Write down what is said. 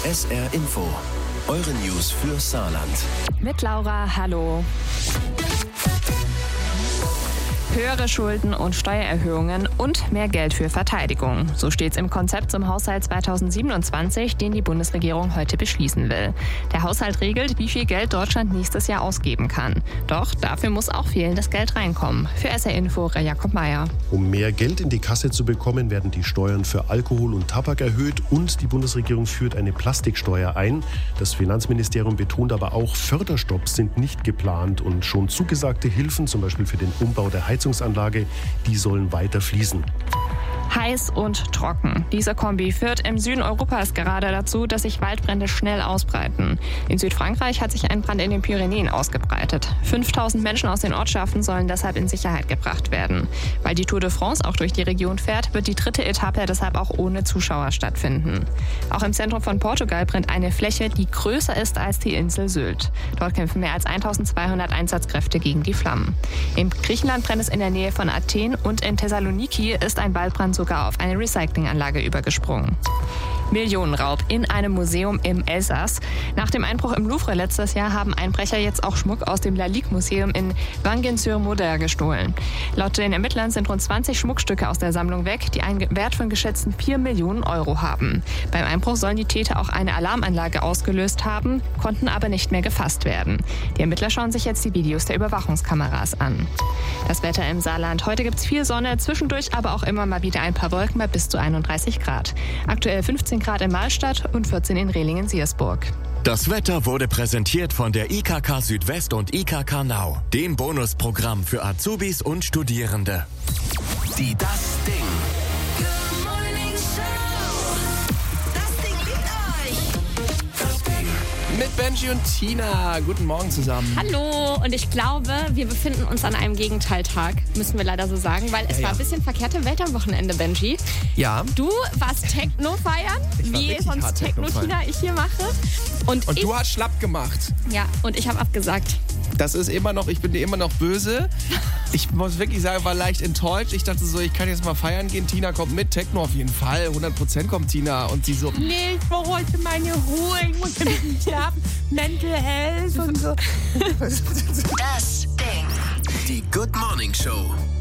SR Info. Eure News für Saarland. Mit Laura, hallo. Höhere Schulden und Steuererhöhungen und mehr Geld für Verteidigung. So steht's im Konzept zum Haushalt 2027, den die Bundesregierung heute beschließen will. Der Haushalt regelt, wie viel Geld Deutschland nächstes Jahr ausgeben kann. Doch dafür muss auch fehlendes Geld reinkommen. Für SR Info, Jakob Meier. Um mehr Geld in die Kasse zu bekommen, werden die Steuern für Alkohol und Tabak erhöht und die Bundesregierung führt eine Plastiksteuer ein. Das Finanzministerium betont aber auch, Förderstopps sind nicht geplant und schon zugesagte Hilfen, zum Beispiel für den Umbau der Heizungsanlage, die sollen weiter fließen. Heiß und trocken. Diese Kombi führt im Süden Europas gerade dazu, dass sich Waldbrände schnell ausbreiten. In Südfrankreich hat sich ein Brand in den Pyrenäen ausgebreitet. 5000 Menschen aus den Ortschaften sollen deshalb in Sicherheit gebracht werden. Weil die Tour de France auch durch die Region fährt, wird die dritte Etappe deshalb auch ohne Zuschauer stattfinden. Auch im Zentrum von Portugal brennt eine Fläche, die größer ist als die Insel Sylt. Dort kämpfen mehr als 1200 Einsatzkräfte gegen die Flammen. In Griechenland brennt es in der Nähe von Athen und in Thessaloniki ist ein Waldbrand sogar auf eine Recyclinganlage übergesprungen. Millionenraub in einem Museum im Elsass. Nach dem Einbruch im Louvre letztes Jahr haben Einbrecher jetzt auch Schmuck aus dem Lalique-Museum in Wangen-sur-Moder gestohlen. Laut den Ermittlern sind rund 20 Schmuckstücke aus der Sammlung weg, die einen Wert von geschätzten 4 Millionen Euro haben. Beim Einbruch sollen die Täter auch eine Alarmanlage ausgelöst haben, konnten aber nicht mehr gefasst werden. Die Ermittler schauen sich jetzt die Videos der Überwachungskameras an. Das Wetter im Saarland. Heute gibt es viel Sonne, zwischendurch aber auch immer mal wieder ein paar Wolken bei bis zu 31 Grad. Aktuell 15 Grad in Mahlstadt und 14 in Rehlingen-Siersburg. Das Wetter wurde präsentiert von der IKK Südwest und IKK Nau, dem Bonusprogramm für Azubis und Studierende. Die Das Ding. Mit Benji und Tina. Guten Morgen zusammen. Hallo, und ich glaube, wir befinden uns an einem Gegenteiltag, müssen wir leider so sagen, weil es war ein bisschen verkehrte Welt am Wochenende, Benji. Ja. Du warst Techno feiern, wie sonst Techno-Tina ich hier mache. Und du hast schlapp gemacht. Ja, und ich habe abgesagt. Das ist immer noch, ich bin dir immer noch böse. Ich muss wirklich sagen, ich war leicht enttäuscht. Ich dachte so, ich kann jetzt mal feiern gehen. Tina kommt mit, Techno auf jeden Fall. 100% kommt Tina. Und sie so, nee, ich brauche heute meine Ruhe. Ich muss ein bisschen schlafen. Mental Health und so. Das Ding. Die Good Morning Show.